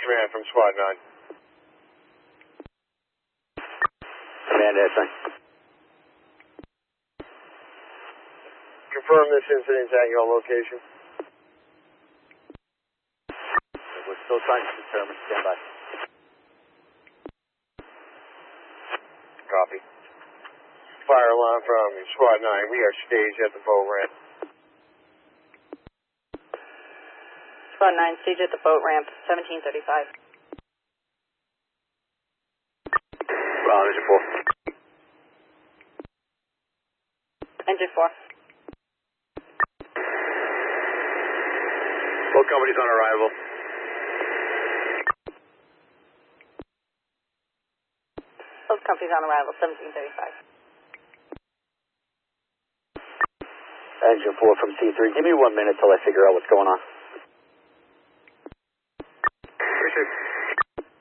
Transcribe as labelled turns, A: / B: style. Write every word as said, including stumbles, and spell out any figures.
A: Command from Squad nine.
B: Command answering.
A: Confirm this incident at your location.
B: We're still trying to determine. Stand by.
A: Copy. Fire alarm from Squad nine. We are staged at the boat ramp.
C: Squad nine, stage at the boat ramp, seventeen thirty-five.
B: Well, engine four.
C: Engine four.
B: Both companies on arrival.
C: Both companies on arrival, seventeen thirty-five.
B: Engine four from C three. Give me one minute till I figure out what's going on.
A: Appreciate it.